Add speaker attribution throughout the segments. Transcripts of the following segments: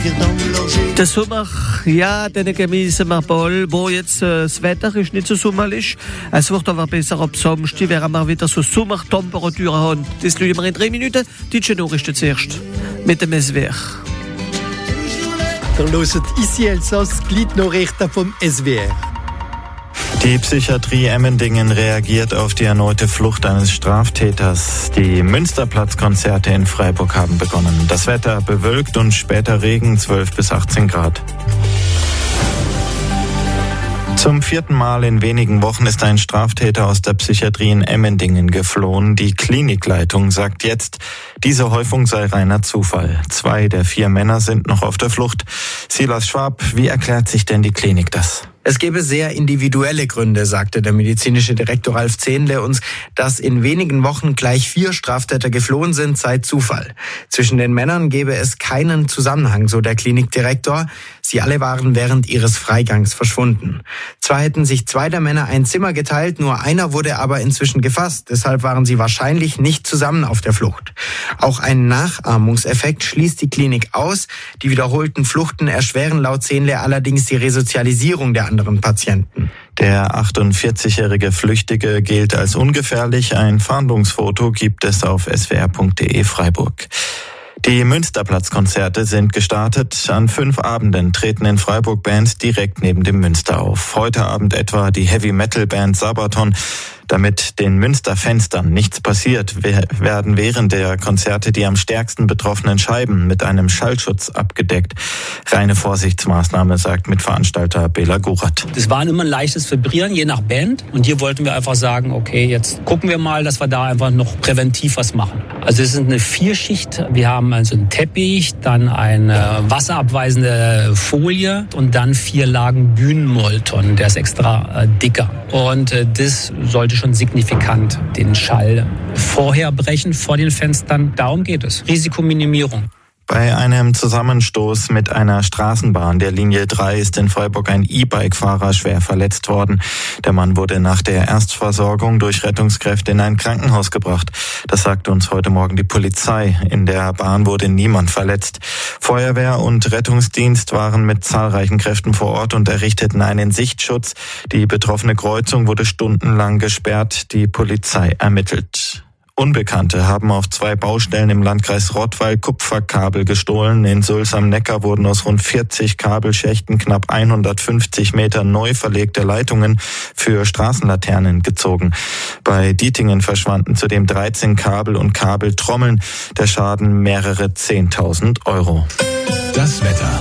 Speaker 1: Der Sommer, ja, den genießen wir bald. Wo jetzt das Wetter ist nicht so sommerlich. Es wird aber besser ab Samstag, werden wir wieder so Sommertemperaturen haben. Das schauen wir in 3 Minuten. Die Nachrichten zuerst mit dem SWR.
Speaker 2: Ihr hört ici Elsass, die Gliednachrichten vom SWR.
Speaker 3: Die Psychiatrie Emmendingen reagiert auf die erneute Flucht eines Straftäters. Die Münsterplatzkonzerte in Freiburg haben begonnen. Das Wetter bewölkt und später Regen, 12 bis 18 Grad. Zum 4. Mal in wenigen Wochen ist ein Straftäter aus der Psychiatrie in Emmendingen geflohen. Die Klinikleitung sagt jetzt, diese Häufung sei reiner Zufall. 2 der 4 Männer sind noch auf der Flucht. Silas Schwab, wie erklärt sich denn die Klinik das?
Speaker 4: Es gäbe sehr individuelle Gründe, sagte der medizinische Direktor Ralf Zehnle uns. Dass in wenigen Wochen gleich 4 Straftäter geflohen sind, sei Zufall. Zwischen den Männern gäbe es keinen Zusammenhang, so der Klinikdirektor. Sie alle waren während ihres Freigangs verschwunden. Zwar hätten sich 2 der Männer ein Zimmer geteilt, nur einer wurde aber inzwischen gefasst. Deshalb waren sie wahrscheinlich nicht zusammen auf der Flucht. Auch ein Nachahmungseffekt schließt die Klinik aus. Die wiederholten Fluchten erschweren laut Zehnle allerdings die Resozialisierung der anderen Patienten.
Speaker 3: Der 48-jährige Flüchtige gilt als ungefährlich. Ein Fahndungsfoto gibt es auf swr.de Freiburg. Die Münsterplatzkonzerte sind gestartet. An 5 Abenden treten in Freiburg Bands direkt neben dem Münster auf. Heute Abend etwa die Heavy-Metal-Band Sabaton. Damit den Münsterfenstern nichts passiert, werden während der Konzerte die am stärksten betroffenen Scheiben mit einem Schallschutz abgedeckt. Reine Vorsichtsmaßnahme, sagt Mitveranstalter Bela Gurat.
Speaker 5: Das war immer ein leichtes Vibrieren, je nach Band. Und hier wollten wir einfach sagen, okay, jetzt gucken wir mal, dass wir da einfach noch präventiv was machen. Also es ist eine 4-Schicht. Wir haben also einen Teppich, dann eine wasserabweisende Folie und dann 4 Lagen Bühnenmolton. Der ist extra dicker. Und das sollte schon signifikant den Schall vorher brechen vor den Fenstern. Darum geht es. Risikominimierung.
Speaker 3: Bei einem Zusammenstoß mit einer Straßenbahn der Linie 3 ist in Freiburg ein E-Bike-Fahrer schwer verletzt worden. Der Mann wurde nach der Erstversorgung durch Rettungskräfte in ein Krankenhaus gebracht. Das sagte uns heute Morgen die Polizei. In der Bahn wurde niemand verletzt. Feuerwehr und Rettungsdienst waren mit zahlreichen Kräften vor Ort und errichteten einen Sichtschutz. Die betroffene Kreuzung wurde stundenlang gesperrt. Die Polizei ermittelt. Unbekannte haben auf 2 Baustellen im Landkreis Rottweil Kupferkabel gestohlen. In Sulz am Neckar wurden aus rund 40 Kabelschächten knapp 150 Meter neu verlegte Leitungen für Straßenlaternen gezogen. Bei Dietingen verschwanden zudem 13 Kabel und Kabeltrommeln. Der Schaden mehrere 10.000 Euro.
Speaker 6: Das Wetter.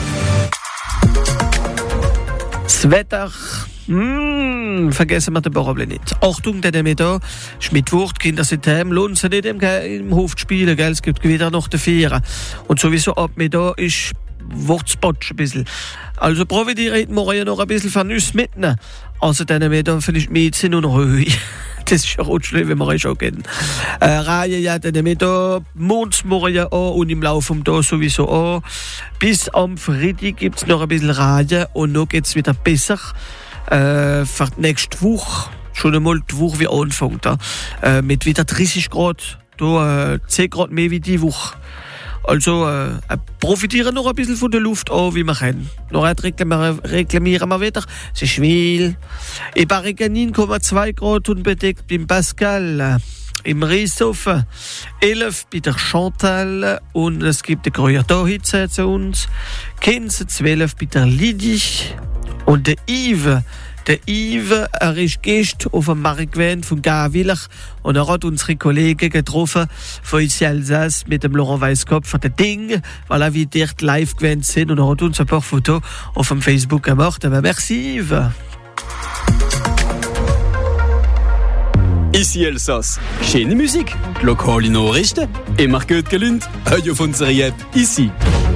Speaker 1: Das Wetter. Vergessen wir den Barabel nicht. Achtung, der Meter ist Mittwoch, die Kinder sind heim, lohnt sich nicht im Hof zu spielen, gell? Es gibt wieder noch die Ferien. Und sowieso ab Mittag ist Wortspotsch ein bisschen. Also profitiere ich morgen noch ein bisschen von uns mitnehmen. Also den Meter vielleicht Mädchen und Höhe. Das ist ja auch schlimm, wenn wir schon kennen. Reihe ja den Meter morgen an und im Laufe des Tages sowieso an. Bis am Freitag gibt es noch ein bisschen Reihe und noch geht es wieder besser. Für die nächste Woche, schon einmal die Woche wie anfängt, mit wieder 30 Grad, da 10 Grad mehr wie die Woche. Also profitieren noch ein bisschen von der Luft an, wie wir können. Noch reklamieren wir wieder, es ist schwül. In Barrigen 9,2 Grad unbedeckt beim Pascal. Im Rieshofen 11 bei der Chantal und es gibt eine Gruyère zu uns. Kinsen 12 bei der Lydie. Und der Yves, er ist Gast auf dem Markt gewesen von Gaviller und er hat unsere Kollegen getroffen von ici Alsace mit dem Laurent Weisskopf von der Ding, weil er wie dort live gewesen sind und er hat uns ein paar Fotos auf dem Facebook gemacht. Aber merci Yves.
Speaker 7: Ici Elsass. Schöne Musik, lokale Nachrichten, immer gut gelaunt, auf unserer App Ici.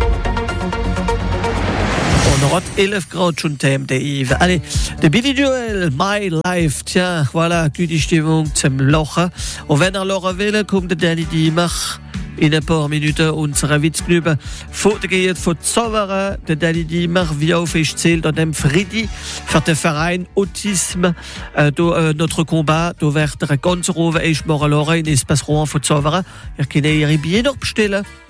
Speaker 1: Und er hat 11 Grad schon Themen, der Yves. Allez, der Billy Joel, My Life. Tja, voilà, gute Stimmung zum Lachen. Und wenn er lachen will, kommt der Danny Diemer in ein paar Minuten unsere Witzknübe fotografiert von Zauberer. Der Danny Diemer, wie auf ich zählt an dem Friedi für den Verein Autisme. Notre Combat, da wird er ganz oben erstmal in Espace Rouen von Zauberer. Ihr könnt ihre Bier noch bestellen.